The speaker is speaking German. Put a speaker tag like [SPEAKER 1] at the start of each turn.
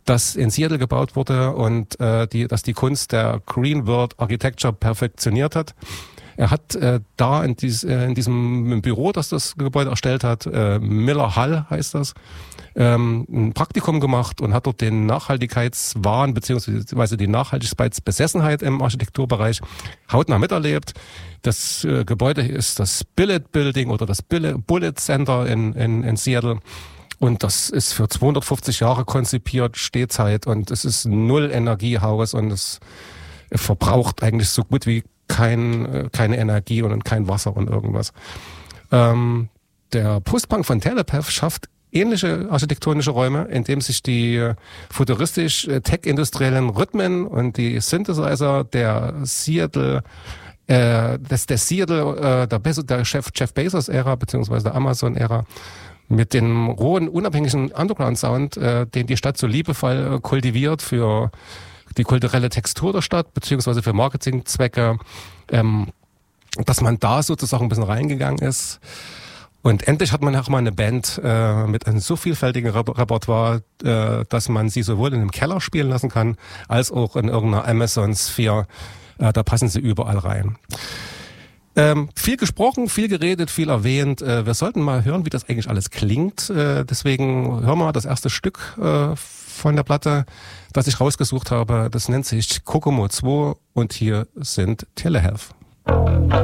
[SPEAKER 1] das in Seattle gebaut wurde und dass die Kunst der Green World Architecture perfektioniert hat. Er hat da in diesem Büro, das Gebäude erstellt hat, Miller Hall heißt das, ein Praktikum gemacht und hat dort den Nachhaltigkeitswahn beziehungsweise die Nachhaltigkeitsbesessenheit im Architekturbereich hautnah miterlebt. Das Gebäude ist das Bullet Building oder das Bullet Center in Seattle. Und das ist für 250 Jahre konzipiert, Stehzeit, und es ist ein Null-Energiehaus und es verbraucht eigentlich so gut wie keine Energie und kein Wasser und irgendwas. Der Postpunk von Telepath schafft ähnliche architektonische Räume, in dem sich die futuristisch-tech-industriellen Rhythmen und die Synthesizer der Seattle, der Jeff Bezos-Ära beziehungsweise der Amazon-Ära mit dem rohen, unabhängigen Underground-Sound, den die Stadt so liebevoll kultiviert für die kulturelle Textur der Stadt, beziehungsweise für Marketingzwecke, dass man da sozusagen ein bisschen reingegangen ist. Und endlich hat man auch mal eine Band mit einem so vielfältigen Repertoire, dass man sie sowohl in einem Keller spielen lassen kann, als auch in irgendeiner Amazon-Sphäre. Da passen sie überall rein. Viel gesprochen, viel geredet, viel erwähnt. Wir sollten mal hören, wie das eigentlich alles klingt. Deswegen hören wir das erste Stück von der Platte, das ich rausgesucht habe. Das nennt sich Kokomo 2 und hier sind Telehealth.